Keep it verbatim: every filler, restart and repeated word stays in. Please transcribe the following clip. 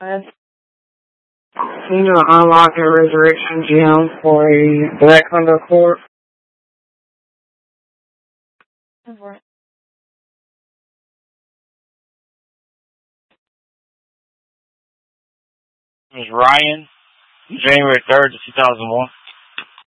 Can you unlock a resurrection gem for a Black Thunder Court? It was Ryan, January third, two thousand one.